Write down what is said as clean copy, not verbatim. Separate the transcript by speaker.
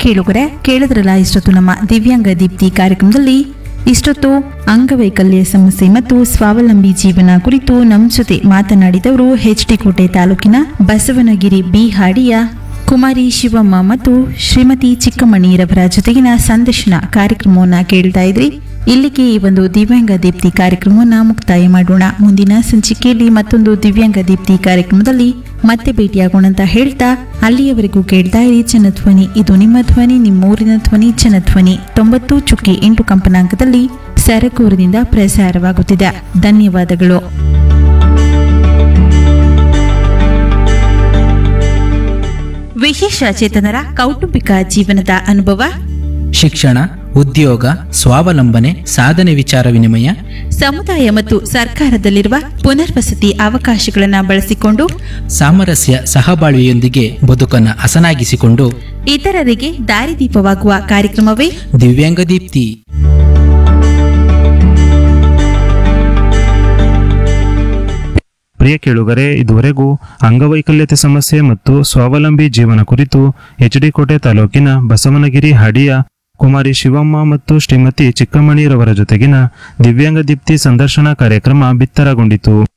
Speaker 1: ಕೇಳುಗರೆ ಕೇಳಿದ್ರಲ್ಲ ಇಷ್ಟೊತ್ತು ನಮ್ಮ ದಿವ್ಯಾಂಗ ದೀಪ್ತಿ ಕಾರ್ಯಕ್ರಮದಲ್ಲಿ ಇಷ್ಟೊತ್ತು ಅಂಗವೈಕಲ್ಯ ಸಮಸ್ಯೆ ಮತ್ತು ಸ್ವಾವಲಂಬಿ ಜೀವನ ಕುರಿತು ನಮ್ಮ ಜೊತೆ ಮಾತನಾಡಿದವರು ಎಚ್.ಡಿ. ಕೋಟೆ ತಾಲೂಕಿನ ಬಸವನಗಿರಿ ಬಿ ಹಾಡಿಯ ಕುಮಾರಿ ಶಿವಮ್ಮ ಮತ್ತು ಶ್ರೀಮತಿ ಚಿಕ್ಕಮಣಿರವರ ಜೊತೆಗಿನ ಸಂದರ್ಶನ ಕಾರ್ಯಕ್ರಮವನ್ನ ಕೇಳ್ತಾ ಇದ್ರಿ. ಇಲ್ಲಿಗೆ ಈ ಒಂದು ದಿವ್ಯಾಂಗ ದೀಪ್ತಿ ಕಾರ್ಯಕ್ರಮವನ್ನ ಮುಕ್ತಾಯ ಮಾಡೋಣ. ಮುಂದಿನ ಸಂಚಿಕೆಯಲ್ಲಿ ಮತ್ತೊಂದು ದಿವ್ಯಾಂಗ ದೀಪ್ತಿ ಕಾರ್ಯಕ್ರಮದಲ್ಲಿ ಮತ್ತೆ ಭೇಟಿಯಾಗೋಣ ಅಂತ ಹೇಳ್ತಾ ಅಲ್ಲಿಯವರೆಗೂ ಕೇಳ್ತಾ ಇರಿ ಜನಧ್ವನಿ. ಇದು ನಿಮ್ಮ ಧ್ವನಿ, ನಿಮ್ಮೂರಿನ ಧ್ವನಿ ಜನಧ್ವನಿ 90.8 ಕಂಪನಾಂಕದಲ್ಲಿ ಸರಗೂರಿನಿಂದ ಪ್ರಸಾರವಾಗುತ್ತಿದೆ. ಧನ್ಯವಾದಗಳು. ವಿಶೇಷ ಚೇತನರ ಕೌಟುಂಬಿಕ ಜೀವನದ ಅನುಭವ,
Speaker 2: ಶಿಕ್ಷಣ, ಉದ್ಯೋಗ, ಸ್ವಾವಲಂಬನೆ, ಸಾಧನೆ ವಿಚಾರ ವಿನಿಮಯ,
Speaker 1: ಸಮುದಾಯ ಮತ್ತು ಸರ್ಕಾರದಲ್ಲಿರುವ ಪುನರ್ವಸತಿ ಅವಕಾಶಗಳನ್ನು ಬಳಸಿಕೊಂಡು
Speaker 2: ಸಾಮರಸ್ಯ ಸಹಬಾಳ್ವೆಯೊಂದಿಗೆ ಬದುಕನ್ನು ಹಸನಾಗಿಸಿಕೊಂಡು
Speaker 1: ಇತರರಿಗೆ ದಾರಿದೀಪವಾಗುವ ಕಾರ್ಯಕ್ರಮವೇ
Speaker 2: ದಿವ್ಯಾಂಗ ದೀಪ್ತಿ.
Speaker 3: ಪ್ರಿಯ ಕೇಳುಗರೆ, ಇದುವರೆಗೂ ಅಂಗವೈಕಲ್ಯತೆ ಸಮಸ್ಯೆ ಮತ್ತು ಸ್ವಾವಲಂಬಿ ಜೀವನ ಕುರಿತು ಎಚ್.ಡಿ. ಕೋಟೆ ತಾಲೂಕಿನ ಬಸವನಗಿರಿ ಹಾಡಿಯ ಕುಮಾರಿ ಶಿವಮ್ಮ ಮತ್ತು ಶ್ರೀಮತಿ ಚಿಕ್ಕಮಣಿರವರ ಜೊತೆಗಿನ ದಿವ್ಯಾಂಗ ದೀಪ್ತಿ ಸಂದರ್ಶನ ಕಾರ್ಯಕ್ರಮ ಬಿತ್ತರಗೊಂಡಿತು.